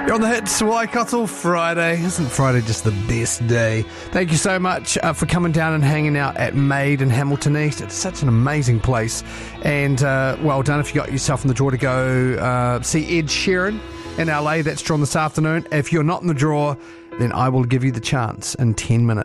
You're on the hits, Waikato Friday. Isn't Friday just the best day? Thank you so much for coming down and hanging out at Made in Hamilton East. It's such an amazing place. And well done if you got yourself in the draw to go see Ed Sheeran in LA. That's drawn this afternoon. If you're not in the draw, then I will give you the chance in 10 minutes.